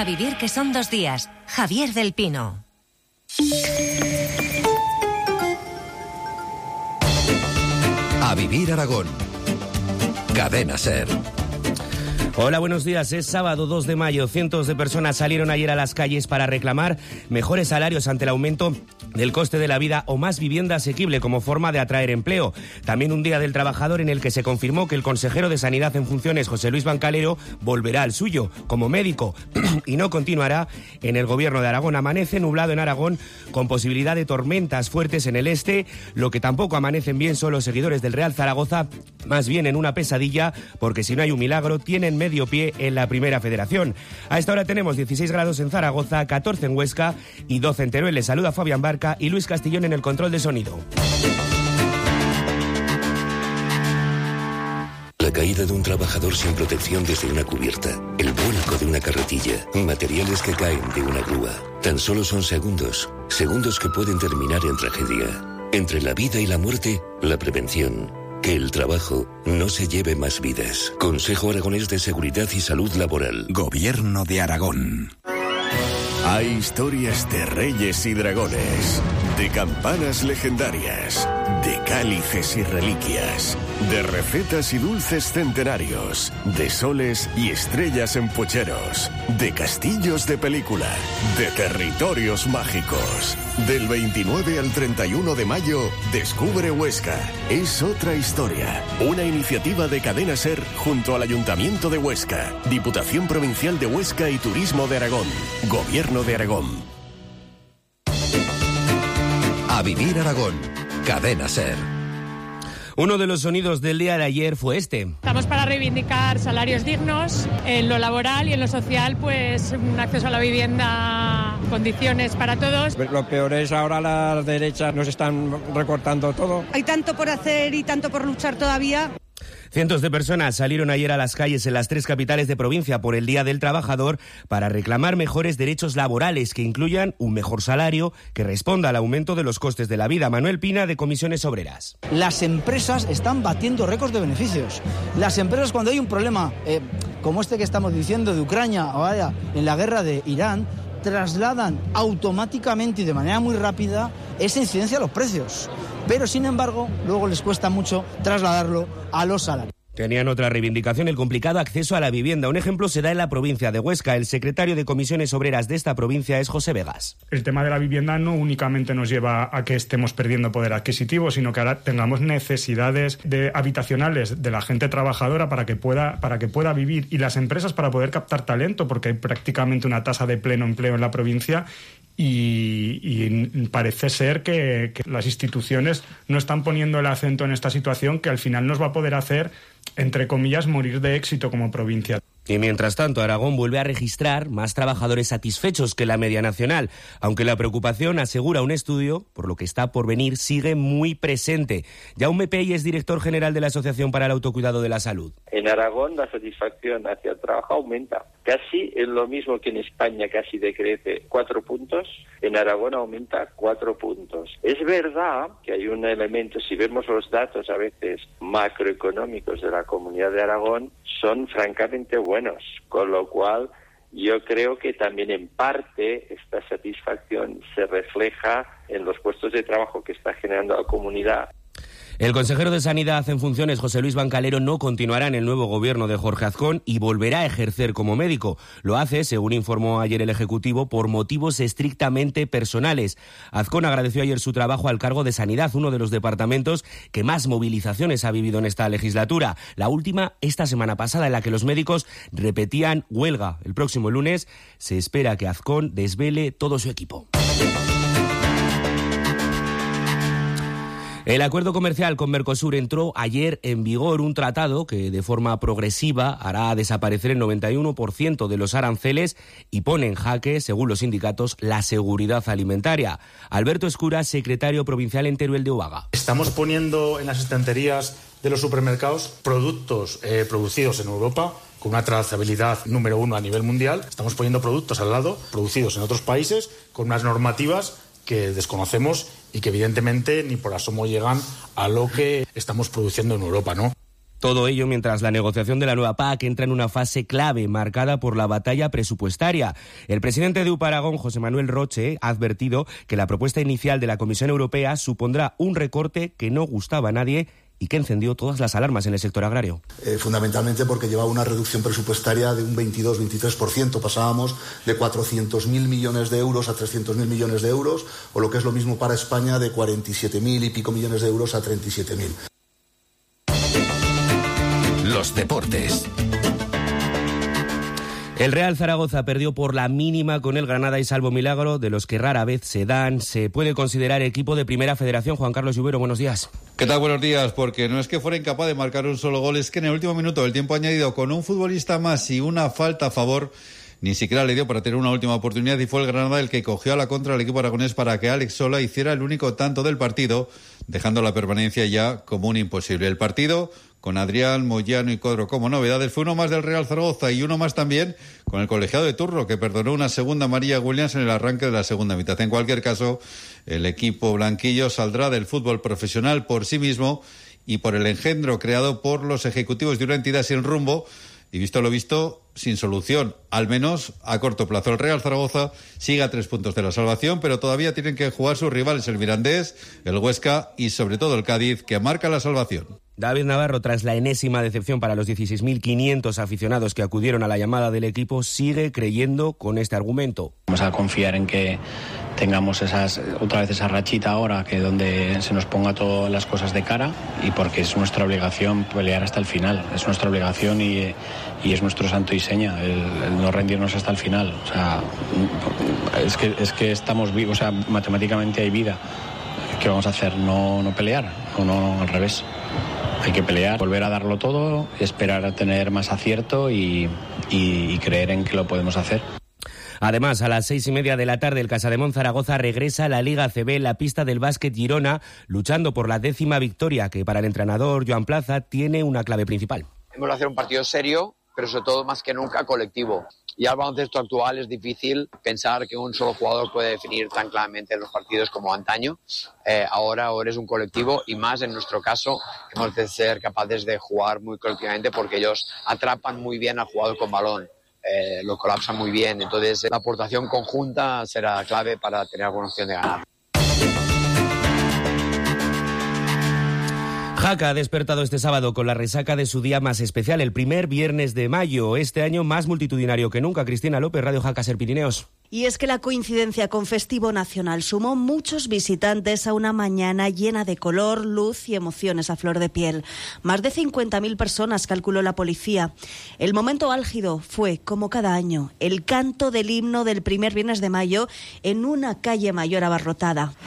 vivir que son 2 días. Javier del Pino. A vivir Aragón. Cadena SER. Hola, buenos días. Es sábado 2 de mayo. Cientos de personas salieron ayer a las calles para reclamar mejores salarios ante el aumento del coste de la vida o más vivienda asequible como forma de atraer empleo. También un día del trabajador en el que se confirmó que el consejero de Sanidad en funciones, José Luis Bancalero, volverá al suyo como médico y no continuará en el gobierno de Aragón. Amanece nublado en Aragón con posibilidad de tormentas fuertes en el este. Lo que tampoco amanecen bien son los seguidores del Real Zaragoza, más bien en una pesadilla, porque si no hay un milagro tienen medio pie en la Primera Federación. A esta hora tenemos 16 grados en Zaragoza, 14 en Huesca y 12 en Teruel. Les saluda Fabián Barca y Luis Castillón en el control de sonido. La caída de un trabajador sin protección desde una cubierta, el vuelco de una carretilla, materiales que caen de una grúa. Tan solo son segundos, segundos que pueden terminar en tragedia. Entre la vida y la muerte, la prevención. Que el trabajo no se lleve más vidas. Consejo Aragonés de Seguridad y Salud Laboral. Gobierno de Aragón. Hay historias de reyes y dragones, de campanas legendarias, de cálices y reliquias, de recetas y dulces centenarios, de soles y estrellas en pucheros, de castillos de película, de territorios mágicos. Del 29 al 31 de mayo, Descubre Huesca. Es otra historia. Una iniciativa de Cadena SER junto al Ayuntamiento de Huesca, Diputación Provincial de Huesca y Turismo de Aragón. Gobierno de Aragón. A vivir Aragón. Cadena SER. Uno de los sonidos del día de ayer fue este. Estamos para reivindicar salarios dignos en lo laboral y en lo social, pues un acceso a la vivienda, condiciones para todos. Lo peor es ahora las derechas nos están recortando todo. Hay tanto por hacer y tanto por luchar todavía. Cientos de personas salieron ayer a las calles en las 3 capitales de provincia por el Día del Trabajador para reclamar mejores derechos laborales que incluyan un mejor salario que responda al aumento de los costes de la vida. Manuel Pina, de Comisiones Obreras. Las empresas están batiendo récords de beneficios. Las empresas, cuando hay un problema como este que estamos diciendo de Ucrania o vaya, en la guerra de Irán, trasladan automáticamente y de manera muy rápida esa incidencia a los precios. Pero, sin embargo, luego les cuesta mucho trasladarlo a los salarios. Tenían otra reivindicación, el complicado acceso a la vivienda. Un ejemplo se da en la provincia de Huesca. El secretario de Comisiones Obreras de esta provincia es José Vegas. El tema de la vivienda no únicamente nos lleva a que estemos perdiendo poder adquisitivo, sino que ahora tengamos necesidades habitacionales de la gente trabajadora para que pueda vivir, y las empresas para poder captar talento, porque hay prácticamente una tasa de pleno empleo en la provincia. Y parece ser que las instituciones no están poniendo el acento en esta situación que al final nos va a poder hacer, entre comillas, morir de éxito como provincia. Y mientras tanto, Aragón vuelve a registrar más trabajadores satisfechos que la media nacional, aunque la preocupación, asegura un estudio, por lo que está por venir, sigue muy presente. Jaume Pey es director general de la Asociación para el Autocuidado de la Salud. En Aragón la satisfacción hacia el trabajo aumenta. Casi es lo mismo que en España, casi decrece 4 puntos. En Aragón aumenta 4 puntos. Es verdad que hay un elemento, si vemos los datos a veces macroeconómicos de la Comunidad de Aragón, son francamente buenos, con lo cual yo creo que también en parte esta satisfacción se refleja en los puestos de trabajo que está generando la comunidad. El consejero de Sanidad en funciones, José Luis Bancalero, no continuará en el nuevo gobierno de Jorge Azcón y volverá a ejercer como médico. Lo hace, según informó ayer el Ejecutivo, por motivos estrictamente personales. Azcón agradeció ayer su trabajo al cargo de Sanidad, uno de los departamentos que más movilizaciones ha vivido en esta legislatura. La última, esta semana pasada, en la que los médicos repetían huelga. El próximo lunes se espera que Azcón desvele todo su equipo. El acuerdo comercial con Mercosur entró ayer en vigor, un tratado que de forma progresiva hará desaparecer el 91% de los aranceles y pone en jaque, según los sindicatos, la seguridad alimentaria. Alberto Escura, secretario provincial en Teruel de Uvaga. Estamos poniendo en las estanterías de los supermercados productos producidos en Europa con una trazabilidad número 1 a nivel mundial. Estamos poniendo productos al lado, producidos en otros países, con unas normativas que desconocemos y que evidentemente ni por asomo llegan a lo que estamos produciendo en Europa, ¿no? Todo ello mientras la negociación de la nueva PAC entra en una fase clave marcada por la batalla presupuestaria. El presidente de UPA Aragón, José Manuel Roche, ha advertido que la propuesta inicial de la Comisión Europea supondrá un recorte que no gustaba a nadie y que encendió todas las alarmas en el sector agrario. Fundamentalmente porque llevaba una reducción presupuestaria de un 22-23%. Pasábamos de 400.000 millones de euros a 300.000 millones de euros, o lo que es lo mismo para España, de 47.000 y pico millones de euros a 37.000. Los deportes. El Real Zaragoza perdió por la mínima con el Granada y salvo milagro, de los que rara vez se dan, se puede considerar equipo de Primera Federación. Juan Carlos Lluvero, buenos días. ¿Qué tal? Buenos días, porque no es que fuera incapaz de marcar un solo gol, es que en el último minuto del tiempo añadido, con un futbolista más y una falta a favor, ni siquiera le dio para tener una última oportunidad, y fue el Granada el que cogió a la contra al equipo aragonés para que Alex Sola hiciera el único tanto del partido, dejando la permanencia ya como un imposible. El partido, con Adrián, Moyano y Codro como novedades, fue uno más del Real Zaragoza y uno más también con el colegiado de turno, que perdonó una segunda amarilla a Williams en el arranque de la segunda mitad. En cualquier caso, el equipo blanquillo saldrá del fútbol profesional por sí mismo y por el engendro creado por los ejecutivos de una entidad sin rumbo y, visto lo visto, sin solución, al menos a corto plazo. El Real Zaragoza sigue a 3 puntos de la salvación, pero todavía tienen que jugar sus rivales, el Mirandés, el Huesca y sobre todo el Cádiz, que marca la salvación. David Navarro, tras la enésima decepción para los 16.500 aficionados que acudieron a la llamada del equipo, sigue creyendo con este argumento. Vamos a confiar en que tengamos otra vez esa rachita ahora, que donde se nos ponga todas las cosas de cara, y porque es nuestra obligación pelear hasta el final, es nuestra obligación y es nuestro santo y seña el no rendirnos hasta el final. O sea, es que estamos vivos, o sea, matemáticamente hay vida. ¿Qué vamos a hacer? ¿No pelear? ¿O no al revés? Hay que pelear, volver a darlo todo, esperar a tener más acierto y creer en que lo podemos hacer. Además, a las 6:30 de la tarde, el Casademón Zaragoza regresa a la Liga ACB en la pista del Básquet Girona, luchando por la 10ª victoria, que para el entrenador Joan Plaza tiene una clave principal. Hemos de hacer un partido serio, pero sobre todo más que nunca colectivo. Y al baloncesto actual es difícil pensar que un solo jugador puede definir tan claramente los partidos como antaño. Ahora es un colectivo, y más en nuestro caso hemos de ser capaces de jugar muy colectivamente, porque ellos atrapan muy bien al jugador con balón. Lo colapsan muy bien, entonces la aportación conjunta será clave para tener alguna opción de ganar. Jaca ha despertado este sábado con la resaca de su día más especial, el primer viernes de mayo, este año más multitudinario que nunca. Cristina López, Radio Jaca Ser Pirineos. Y es que la coincidencia con festivo nacional sumó muchos visitantes a una mañana llena de color, luz y emociones a flor de piel. Más de 50.000 personas, calculó la policía. El momento álgido fue, como cada año, el canto del himno del primer viernes de mayo en una calle mayor abarrotada.